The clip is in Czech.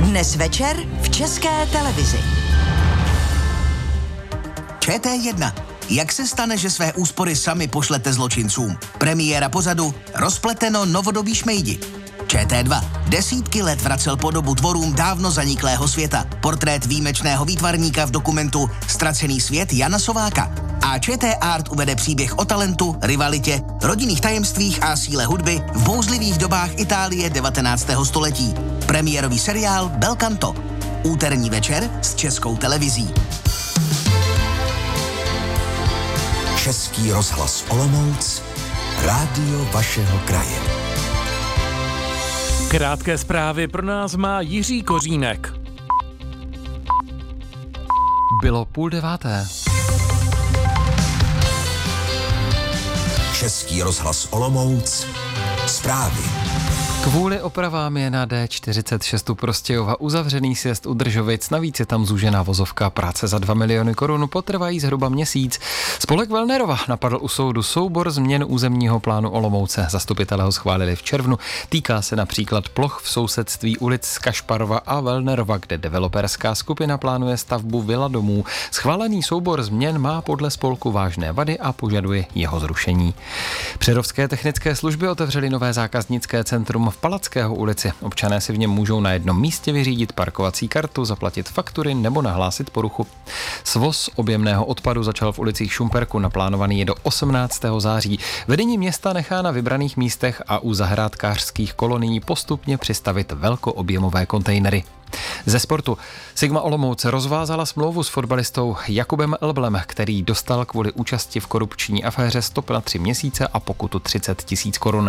Dnes večer v České televizi. ČT1. Jak se stane, že své úspory sami pošlete zločincům? Premiéra pořadu Rozpleteno novodobí šmejdi. ČT2. Desítky let vracel podobu tvorům dávno zaniklého světa. Portrét výjimečného výtvarníka v dokumentu Ztracený svět Jana Sováka. A ČT Art uvede příběh o talentu, rivalitě, rodinných tajemstvích a síle hudby v bouřlivých dobách Itálie 19. století. Premiérový seriál Belcanto. Úterní večer s Českou televizí. Český rozhlas Olomouc, rádio vašeho kraje. Krátké zprávy pro nás má Jiří Kořínek. Bylo 8:30. Český rozhlas Olomouc, zprávy. Kvůli opravám je na D46 Prostějova uzavřený sjezd u Držovic, navíc je tam zúžená vozovka, práce za 2 miliony korun potrvají zhruba měsíc. Spolek Velnerova napadl u soudu soubor změn územního plánu Olomouce. Zastupitelé ho schválili v červnu. Týká se například ploch v sousedství ulic Kašparova a Velnerova, kde developerská skupina plánuje stavbu vila domů. Schválený soubor změn má podle spolku vážné vady a požaduje jeho zrušení. Přerovské technické služby otevřely nové zákaznické centrum v Palackého ulici. Občané si v něm můžou na jednom místě vyřídit parkovací kartu, zaplatit faktury nebo nahlásit poruchu. Svoz objemného odpadu začal v ulicích Šumperku, naplánovaný je do 18. září. Vedení města nechá na vybraných místech a u zahrádkářských kolonií postupně přistavit velkoobjemové kontejnery. Ze sportu. Sigma Olomouc rozvázala smlouvu s fotbalistou Jakubem Elblem, který dostal kvůli účasti v korupční aféře stop na 3 měsíce a pokutu 30 000 korun.